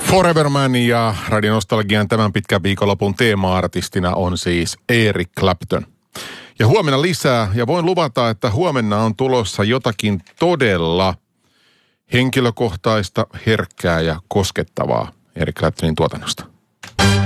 Foreverman ja Radio Nostalgian tämän pitkän viikonlopun teema-artistina on siis Eric Clapton. Ja huomenna lisää, ja voin luvata, että huomenna on tulossa jotakin todella henkilökohtaista, herkkää ja koskettavaa Eric Claptonin tuotannosta.